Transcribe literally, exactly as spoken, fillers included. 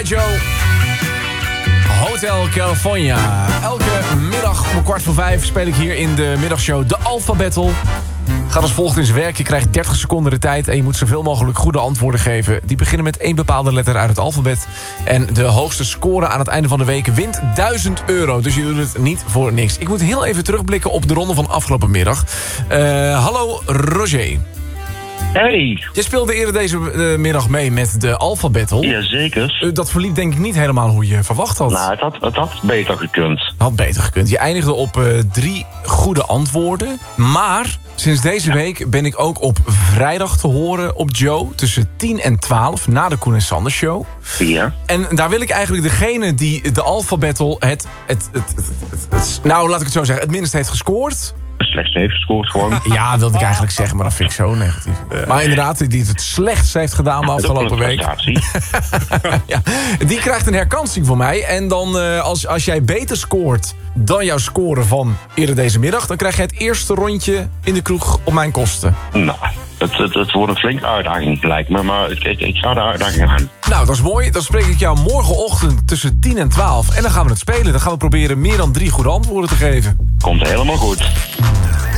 G I. Joe. Hotel California. Elke middag om kwart voor vijf speel ik hier in de middagshow de Alpha Battle. Gaat als volgt in zijn werk. Je krijgt dertig seconden de tijd en je moet zoveel mogelijk goede antwoorden geven. Die beginnen met één bepaalde letter uit het alfabet. En de hoogste score aan het einde van de week wint duizend euro. Dus je doet het niet voor niks. Ik moet heel even terugblikken op de ronde van afgelopen middag. Uh, hallo Roger. Hey. Je speelde eerder deze uh, middag mee met de Alpha Battle. Jazeker. Uh, dat verliep denk ik niet helemaal hoe je verwacht had. Nou, het had, het had beter gekund. Had beter gekund. Je eindigde op uh, drie goede antwoorden. Maar sinds deze ja. week ben ik ook op vrijdag te horen op Joe. Tussen tien en twaalf, na de Koen en Sander show. Ja. En daar wil ik eigenlijk degene die de Alpha Battle het, het, het, het, het, het... Nou, laat ik het zo zeggen. Het minst heeft gescoord. Slechts heeft gescoord gewoon. Ja, wilde ik eigenlijk zeggen, maar dat vind ik zo negatief. Uh, maar inderdaad, die het slechtst heeft gedaan de afgelopen week. Ja, die krijgt een herkansing van mij. En dan, uh, als, als jij beter scoort dan jouw score van eerder deze middag... dan krijg je het eerste rondje in de kroeg op mijn kosten. Nou, het, het, het wordt een flinke uitdaging, lijkt me. Maar ik, ik, ik ga de uitdaging aan. Nou, dat is mooi. Dan spreek ik jou morgenochtend tussen tien en twaalf. En dan gaan we het spelen. Dan gaan we proberen meer dan drie goede antwoorden te geven. Komt helemaal goed.